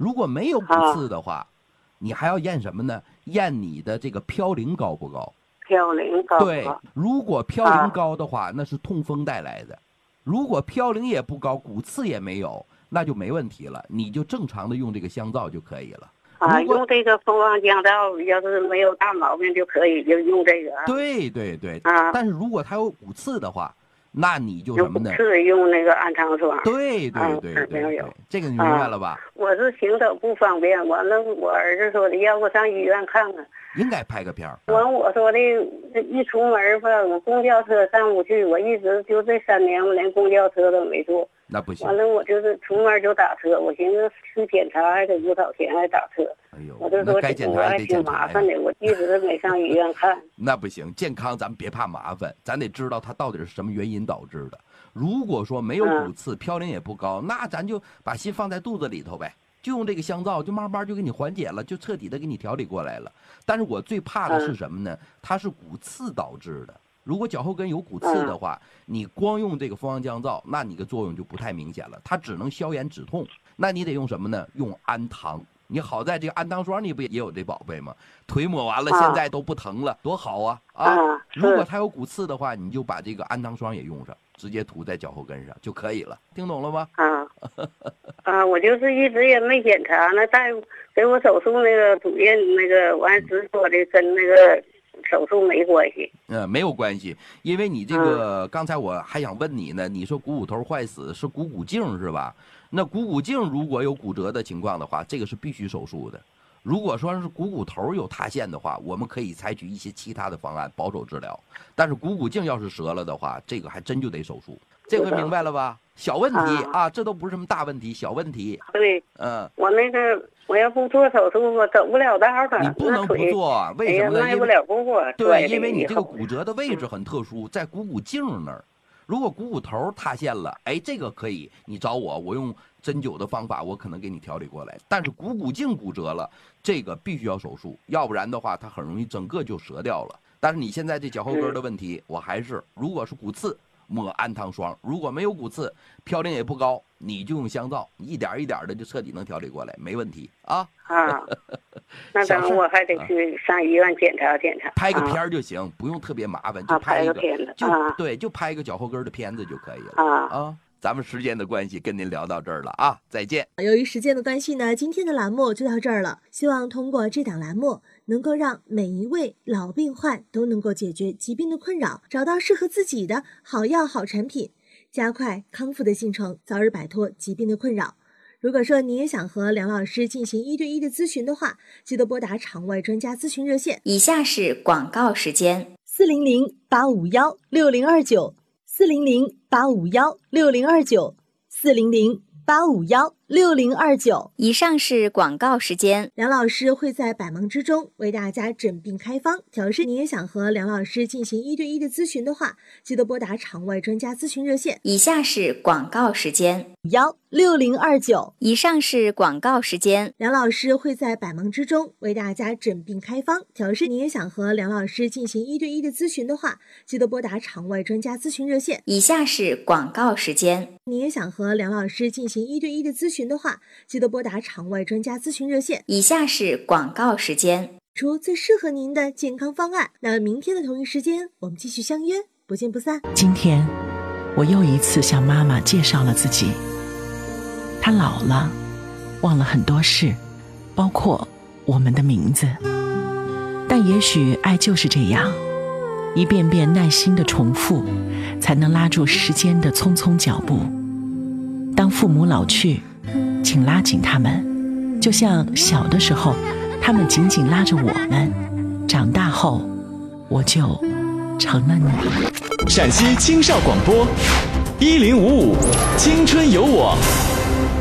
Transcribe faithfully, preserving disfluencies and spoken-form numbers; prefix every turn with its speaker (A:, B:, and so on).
A: 如果没有骨刺的话，啊、你还要验什么呢？验你的这个嘌呤高不高？
B: 嘌呤高。
A: 对，如果嘌呤高的话，啊、那是痛风带来的；如果嘌呤也不高，骨刺也没有，那就没问题了，你就正常的用这个香皂就可以了。
B: 啊，用这个蜂王降皂，要是没有大毛病就可以，就用这个。
A: 对对对。
B: 啊，
A: 但是如果它有骨刺的话，那你就什么呢？
B: 是用那个氨糖霜。
A: 对对对对对，
B: 啊、
A: 这个你明白了吧？
B: 啊、我是行走不方便，完了我儿子说的要不上医院看看。
A: 应该拍个片儿。
B: 完我说的，一出门吧，我公交车上不去，我一直就这三年我连公交车都没坐。
A: 那不行。
B: 完了我就是出门就打车，我寻思去检查还得多少钱，还打车。
A: 哎呦，
B: 我就说
A: 该检查还得
B: 挺麻烦的，我一直没上医院看。
A: 那不行，健康咱们别怕麻烦，咱得知道它到底是什么原因导致的。如果说没有骨刺，嘌呤也不高，那咱就把心放在肚子里头呗，就用这个香皂，就慢慢就给你缓解了，就彻底的给你调理过来了。但是我最怕的是什么呢？它是骨刺导致的。如果脚后跟有骨刺的话，你光用这个蜂王降皂，那你的作用就不太明显了，它只能消炎止痛。那你得用什么呢？用氨糖。你好在这个氨糖霜你不也有这宝贝吗？腿抹完了现在都不疼了，多好啊啊！如果它有骨刺的话，你就把这个氨糖霜也用上，直接涂在脚后跟上就可以了。听懂了吗？
B: 啊啊！我就是一直也没检查，那大夫给我手术那个主任那个完直说的跟那个手术没关系。
A: 嗯，没有关系，因为你这个、嗯、刚才我还想问你呢，你说股骨头坏死是股骨颈是吧？那股骨颈如果有骨折的情况的话，这个是必须手术的。如果说是股骨头有塌陷的话，我们可以采取一些其他的方案保守治疗。但是股骨颈要是折了的话，这个还真就得手术。这回明白了吧？小问题 啊, 啊，这都不是什么大问题，小问题。
B: 对，
A: 嗯，
B: 我那个我要不做手术，我走不了道了。
A: 你不能不做，为什么呢？
B: 迈不了步啊。
A: 对，因为你这个骨折的位置很特殊，在股骨颈那儿。如果股骨头塌陷了，哎，这个可以，你找我，我用针灸的方法，我可能给你调理过来。但是股骨颈骨折了，这个必须要手术，要不然的话，它很容易整个就折掉了。但是你现在这脚后跟的问题，我还是，如果是骨刺，抹氨糖霜；如果没有骨刺，嘌呤也不高，你就用香皂，一点一点的就彻底能调理过来，没问题啊。
B: 啊，那等我还得去上医院检查检查，
A: 拍个片就行，不用特别麻烦，就拍一
B: 个片子，
A: 就对，就拍一个脚后跟的片子就可以了啊啊。咱们时间的关系，跟您聊到这儿了啊，再见。
C: 由于时间的关系呢，今天的栏目就到这儿了。希望通过这档栏目，能够让每一位老病患都能够解决疾病的困扰，找到适合自己的好药好产品，加快康复的进程，早日摆脱疾病的困扰。如果说你也想和梁老师进行一对一的咨询的话，记得拨打场外专家咨询热线。
D: 以下是广告时间：
C: 四零零八五幺六零二九。四零零八五幺六零二九，四零零八五幺六零二九。
D: 以上是广告时间。
C: 梁老师会在百忙之中为大家诊病开方调试。你也想和梁老师进行一对一的咨询的话，记得拨打场外专家咨询热线。
D: 以下是广告时间：
C: 幺六零二九。
D: 以上是广告时间。
C: 梁老师会在百忙之中为大家诊病开方调试。你也想和梁老师进行一对一的咨询的话，记得拨打场外专家咨询热线。
D: 以下是广告时间。
C: 你也想和梁老师进行一对一的咨询的话，记得拨打场外专家咨询热线。
D: 以下是广告时间。
C: 出最适合您的健康方案。那明天的同一时间，我们继续相约，不见不散。
E: 今天，我又一次向妈妈介绍了自己。她老了，忘了很多事，包括我们的名字。但也许爱就是这样，一遍遍耐心的重复，才能拉住时间的匆匆脚步。当父母老去，请拉紧他们，就像小的时候，他们紧紧拉着我们。长大后，我就成了你。
F: 陕西青少广播，一零五五，青春有我。